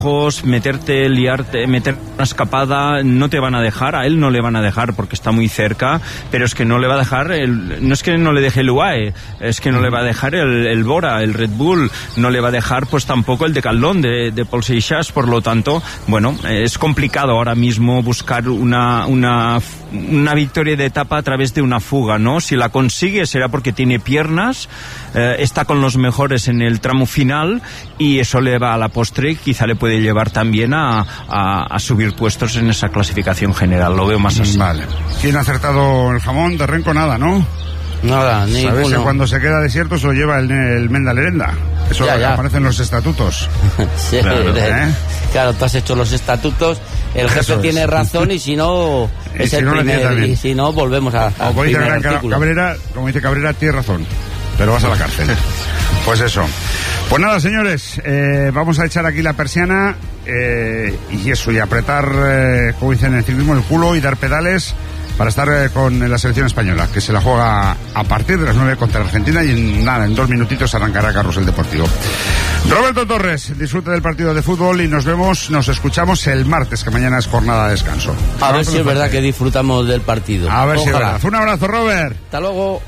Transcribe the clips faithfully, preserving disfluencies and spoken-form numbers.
meterte, liarte, meter una escapada, no te van a dejar, a él no le van a dejar porque está muy cerca, pero es que no le va a dejar, el, no es que no le deje el U A E, es que no le va a dejar el, el Bora, el Red Bull, no le va a dejar pues tampoco el Decathlon de, de Paul Seixas, por lo tanto, bueno, es complicado ahora mismo buscar una, una, una victoria de etapa a través de una fuga, ¿no? Si la consigue será porque tiene piernas, eh, está con los mejores en el tramo final y eso le va a la postre, quizá le puede llevar también a, a, a subir puestos en esa clasificación general, lo veo más así. Vale. ¿Quién ha acertado el jamón? De Renko nada, ¿no? Nada, ni Sabes uno. que cuando se queda desierto se lo lleva el, el Menda Lerenda. Eso ya, ya. aparece en los estatutos. Sí, claro, ¿eh? Claro, tú has hecho los estatutos, el jefe Eso tiene es. razón y si no Y es si el no, primer, y si no volvemos a, a como dice primer Cabrera, artículo. Cabrera, como dice Cabrera, tienes razón, pero vas a la cárcel. Pues eso. Pues nada, señores, eh, vamos a echar aquí la persiana eh, y eso, y apretar, eh, como dicen en el ciclismo, el culo y dar pedales para estar eh, con la selección española, que se la juega a partir de las nueve contra Argentina y en nada, en dos minutitos arrancará Carrusel Deportivo. Roberto Torres, disfrute del partido de fútbol y nos vemos, nos escuchamos el martes, que mañana es jornada de descanso. A ver si es verdad que disfrutamos del partido. A ver si es Ojalá. verdad. Un abrazo, Robert. Hasta luego.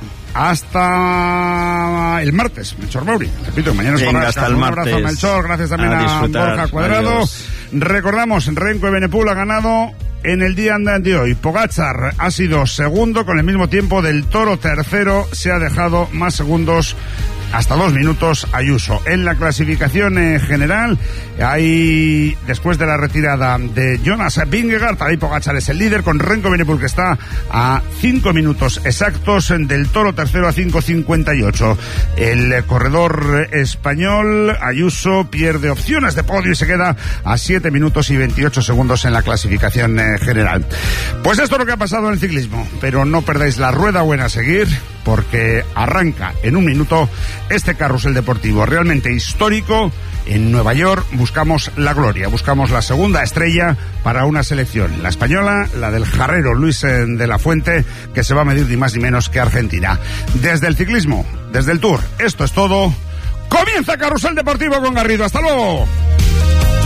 Hasta el martes, Melchor Mauri. Repito, mañana es Venga, jornada de hasta descanso. el Un martes. abrazo, Melchor. Gracias también A a, disfrutar. Borja Cuadrado. Adiós. Recordamos, Renko Evenepoel ha ganado en el día de hoy. Pogačar ha sido segundo con el mismo tiempo del Toro, tercero. Se ha dejado más segundos, hasta dos minutos, Ayuso. En la clasificación eh, general, hay, después de la retirada de Jonas Vingegaard, ahí Pogačar es el líder, con Renko Evenepoel que está a cinco minutos exactos del Toro, tercero a cinco cincuenta y ocho. El eh, corredor español, Ayuso, pierde opciones de podio y se queda a siete minutos y veintiocho segundos en la clasificación eh, general. Pues esto es lo que ha pasado en el ciclismo, pero no perdáis la rueda buena a seguir, porque arranca en un minuto este carrusel deportivo realmente histórico. En Nueva York buscamos la gloria, buscamos la segunda estrella para una selección, la española, la del jarrero Luis de la Fuente, que se va a medir ni más ni menos que Argentina. Desde el ciclismo, desde el Tour, esto es todo. Comienza Carrusel Deportivo con Garrido. ¡Hasta luego!